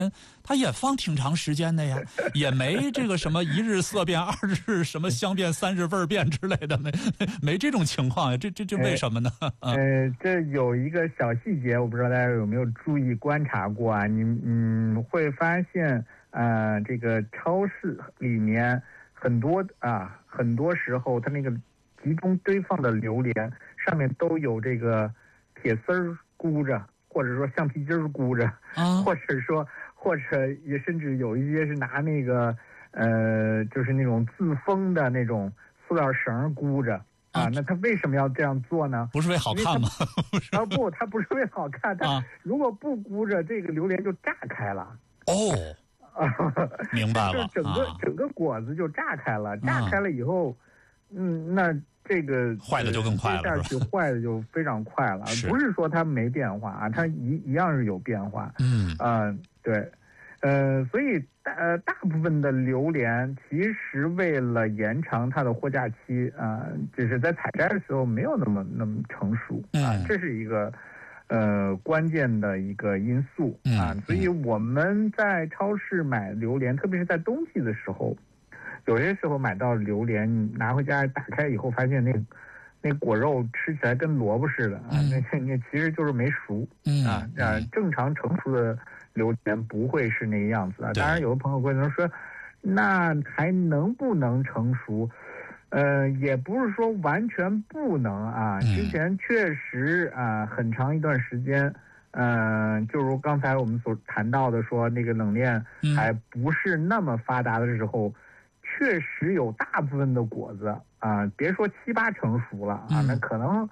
它也放挺长时间的呀，也没这个什么1日色变2日什么香变3日味变之类的，没这种情况呀，这为什么呢？ 这有一个小细节，我不知道大家有没有注意观察过啊？你会发现这个超市里面很多时候它那个集中堆放的榴莲上面都有这个铁丝儿箍着，或者说橡皮筋儿箍着，或者也甚至有一些是拿那个就是那种自封的那种塑料绳箍着啊。那他为什么要这样做呢？ 不是为好看吗？ 不，他不是为好看，他如果不箍着，这个榴莲就炸开了。 明白了， 就整个果子就炸开了，炸开了以后，那这个坏的就更快了， 是吧？坏的就非常快了，不是说它没变化啊，它一样是有变化。对，所以大部分的榴莲其实为了延长它的货架期就是在采摘的时候没有那么成熟这是一个关键的一个因素所以我们在超市买榴莲，特别是在冬季的时候，有些时候买到榴莲，你拿回家打开以后，发现那果肉吃起来跟萝卜似的那其实就是没熟正常成熟的榴莲不会是那个样子当然，有的朋友会说，那还能不能成熟？也不是说完全不能之前确实很长一段时间，就如刚才我们所谈到的说，那个冷链还不是那么发达的时候，确实有大部分的果子别说7、8成熟了那可能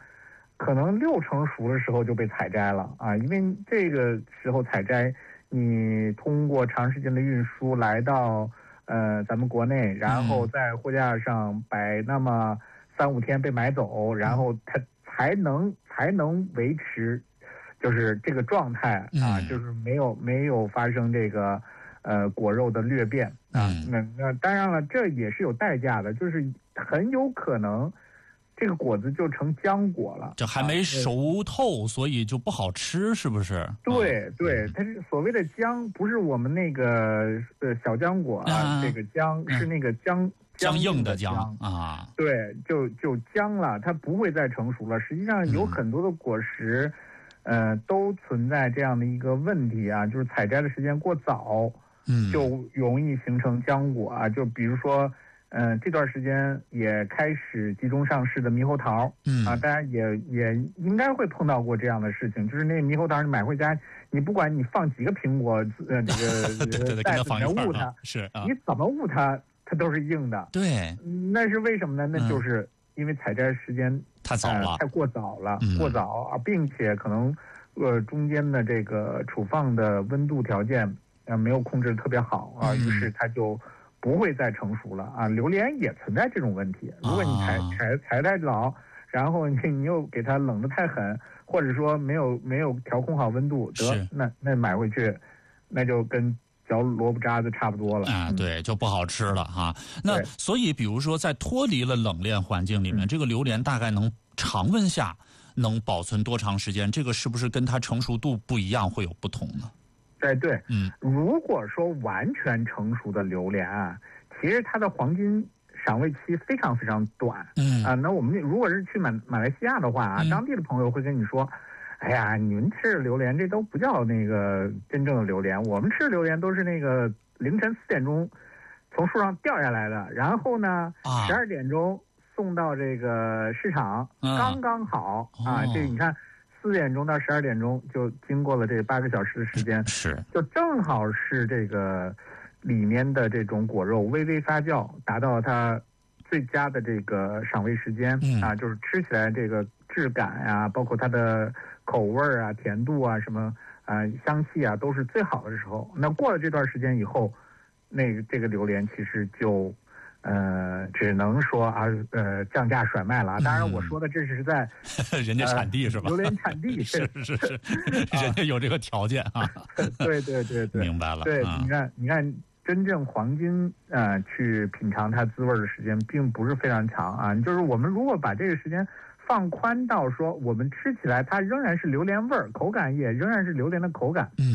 6成熟的时候就被采摘了因为这个时候采摘，你通过长时间的运输来到咱们国内，然后在货架上摆那么3、5天被买走，然后它才能维持就是这个状态就是没有发生这个果肉的裂变那当然了，这也是有代价的，就是很有可能这个果子就成浆果了， 这还没熟透，所以就不好吃，是不是？ 对，它是所谓的浆，不是我们那个小浆果这个浆是那个浆硬的浆对，就浆了，它不会再成熟了。实际上有很多的果实都存在这样的一个问题就是采摘的时间过早就容易形成浆果就比如说这段时间也开始集中上市的猕猴桃大家也应该会碰到过这样的事情，就是那猕猴桃你买回家，你不管你放几个苹果这个袋子里面捂它你怎么捂它都是硬的。 对， 那是为什么呢？那就是因为采摘时间太早了， 太过早了，并且可能中间的这个储放的温度条件没有控制得特别好于是它就不会再成熟了榴莲也存在这种问题，如果你采太早，然后你又给它冷得太狠，或者说没有调控好温度，那买回去那就跟嚼萝卜渣子差不多了对，就不好吃了那所以比如说在脱离了冷链环境里面，这个榴莲大概能常温下能保存多长时间？这个是不是跟它成熟度不一样会有不同呢？ 对，如果说完全成熟的榴莲其实它的黄金赏味期非常非常短那我们如果是去马来西亚的话当地的朋友会跟你说，哎呀，你们吃的榴莲这都不叫那个真正的榴莲，我们吃的榴莲都是那个凌晨4点钟从树上掉下来的，然后呢12点钟送到这个市场刚刚好这你看4点钟到12点钟就经过了这8个小时的时间，就正好是这个里面的这种果肉微微发酵，达到它最佳的这个赏味时间就是吃起来这个质感包括它的口味甜度什么香气都是最好的时候。那过了这段时间以后，这个榴莲其实就只能说降价甩卖了当然我说的这是在人家产地是吧？ 榴莲产地是人家有这个条件对， 明白了。 对，你看真正黄金去品尝它滋味的时间并不是非常长就是我们如果把这个时间放宽到说我们吃起来它仍然是榴莲味儿，口感也仍然是榴莲的口感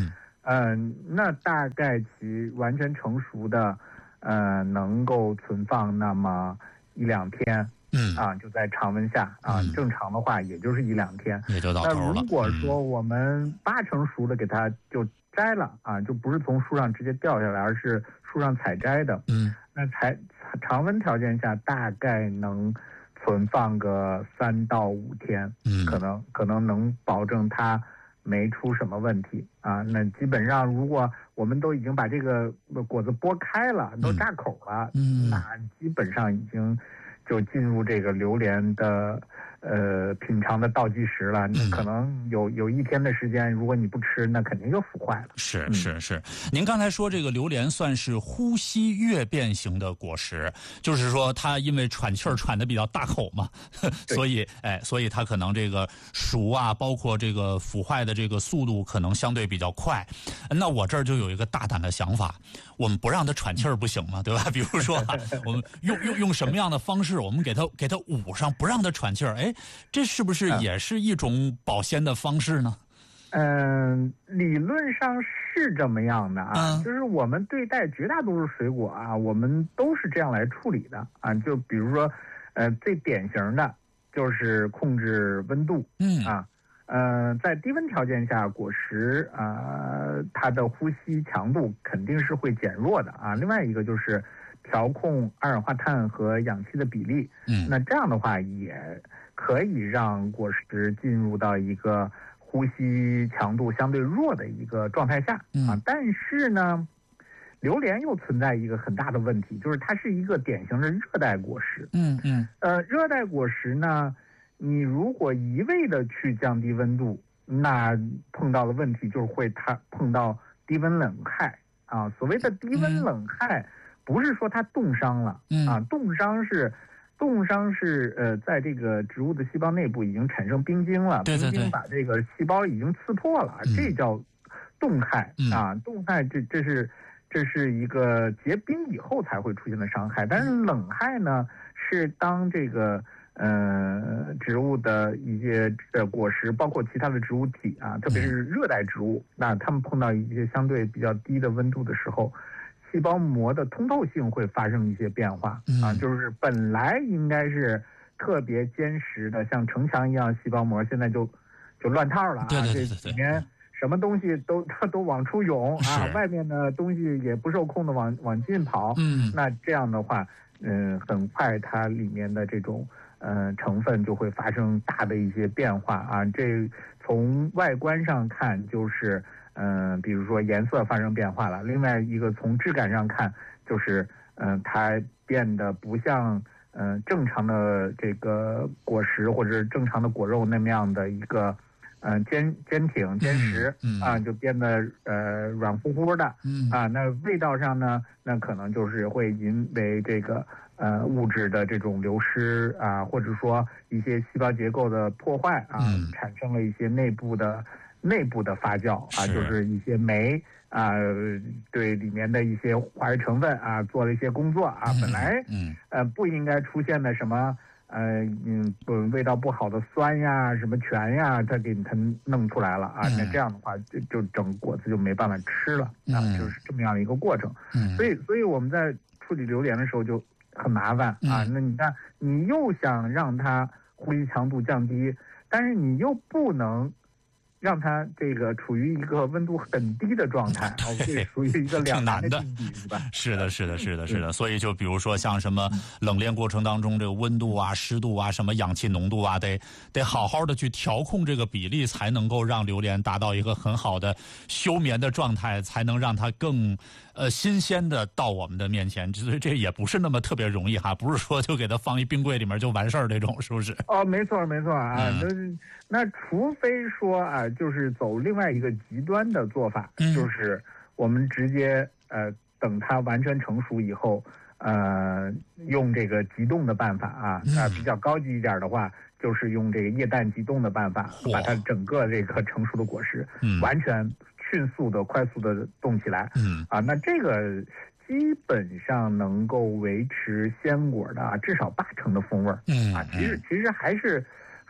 那大概其完全成熟的，能够存放那么1-2天。就在常温下正常的话也就是1-2天， 也就到头了。 那如果说我们8成熟的给它就摘了就不是从树上直接掉下来，而是树上采摘的，那常温条件下大概能存放个3到5天，可能能保证它没出什么问题那基本上如果我们都已经把这个果子剥开了，都扎口了，那基本上已经就进入这个榴莲的品尝的倒计时了。可能有1天的时间，如果你不吃，那肯定就腐坏了。 是。您刚才说这个榴莲算是呼吸跃变型的果实，就是说它因为喘气儿喘得比较大口嘛，所以它可能这个熟包括这个腐坏的这个速度可能相对比较快。那我这儿就有一个大胆的想法，我们不让它喘气儿不行吗？对吧？比如说我们用什么样的方式，我们给它捂上，不让它喘气儿，这是不是也是一种保鲜的方式呢？ 理论上是这么样的就是我们对待绝大多数水果我们都是这样来处理的就比如说最典型的就是控制温度在低温条件下，果实它的呼吸强度肯定是会减弱的另外一个就是调控二氧化碳和氧气的比例，那这样的话也可以让果实进入到一个呼吸强度相对弱的一个状态下但是呢，榴莲又存在一个很大的问题，就是它是一个典型的热带果实。热带果实呢，你如果一味的去降低温度，那碰到的问题就是它碰到低温冷害所谓的低温冷害，不是说它冻伤了冻伤是在这个植物的细胞内部已经产生冰晶了，冰晶把这个细胞已经刺破了，这叫冻害冻害这是一个结冰以后才会出现的伤害。但是冷害呢，是当这个植物的一些果实，包括其他的植物体特别是热带植物，那它们碰到一些相对比较低的温度的时候，细胞膜的通透性会发生一些变化就是本来应该是特别坚实的，像城墙一样细胞膜，现在就乱套了对这里面什么东西都往出涌外面的东西也不受控的往进跑那这样的话很快它里面的这种成分就会发生大的一些变化这从外观上看就是比如说颜色发生变化了，另外一个从质感上看就是它变得不像正常的这个果实或者正常的果肉那么样的一个坚实就变得软乎乎的那味道上呢，那可能就是会因为这个物质的这种流失或者说一些细胞结构的破坏产生了一些内部的发酵就是一些酶对里面的一些化学成分做了一些工作本来不应该出现的什么味道不好的酸呀什么醛呀，它给它弄出来了那这样的话就整果子就没办法吃了就是这么样的一个过程所以我们在处理榴莲的时候就很麻烦那你看你又想让它呼吸强度降低，但是你又不能让它这个处于一个温度很低的状态这属于一个两难的境地是吧？ 是的所以就比如说像什么冷链过程当中这个温度湿度什么氧气浓度得好好的去调控这个比例，才能够让榴莲达到一个很好的休眠的状态，才能让它更新鲜的到我们的面前。所以这也不是那么特别容易不是说就给它放一冰柜里面就完事儿这种，是不是？ 没错那除非说就是走另外一个极端的做法就是我们直接等它完全成熟以后用这个急冻的办法比较高级一点的话就是用这个液氮急冻的办法把它整个这个成熟的果实完全迅速的快速的冻起来那这个基本上能够维持鲜果的至少80%的风味其实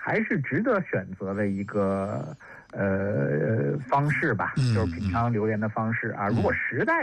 还是值得选择的一个方式吧，就是品尝榴莲的方式啊。如果实在